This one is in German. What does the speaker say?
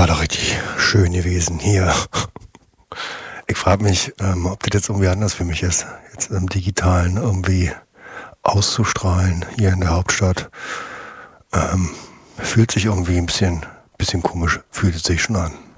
gerade richtig schön gewesen hier. Ich frage mich, ob das jetzt irgendwie anders für mich ist, jetzt im Digitalen irgendwie auszustrahlen hier in der Hauptstadt. Fühlt sich irgendwie ein bisschen komisch, fühlt es sich schon an.